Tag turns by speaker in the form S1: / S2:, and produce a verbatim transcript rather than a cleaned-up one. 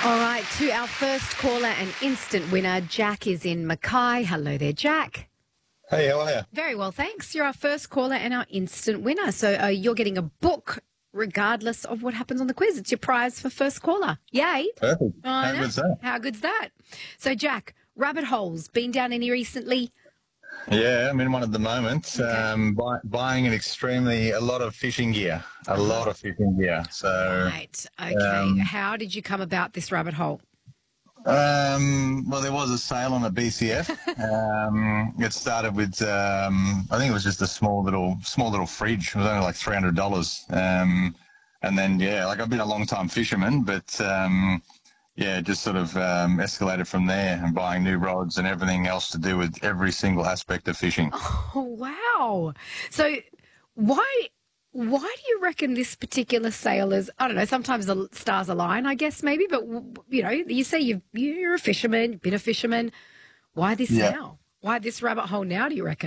S1: All right, to our first caller and instant winner, Jack is in Mackay. Hello there, Jack.
S2: Hey, how are you?
S1: Very well, thanks. You're our first caller and our instant winner. So uh, you're getting a book regardless of what happens on the quiz. It's your prize for first caller. Yay.
S2: Perfect.
S1: I
S2: How
S1: know.
S2: good's that?
S1: How good's that? So, Jack, rabbit holes. Been down any recently?
S2: Yeah, I'm in one at the moment.
S1: Okay.
S2: Um, buy, buying an extremely, a lot of fishing gear. A lot of fishing gear. So,
S1: Right. Okay.
S2: um,
S1: How did you come about this rabbit hole?
S2: um, well, there was a sale on a B C F. um, it started with, um, I think it was just a small little, small little fridge. It was only like three hundred dollars. Um, and then, yeah, like I've been a long time fisherman, but, um, yeah, just sort of um, escalated from there and buying new rods and everything else to do with every single aspect of fishing.
S1: Oh, wow. So why why do you reckon this particular sale is, I don't know, sometimes the stars align, I guess, maybe, but, you know, you say you've, you're a fisherman, you've been a fisherman. Why this
S2: Yeah.
S1: now? Why this rabbit hole now, do you reckon?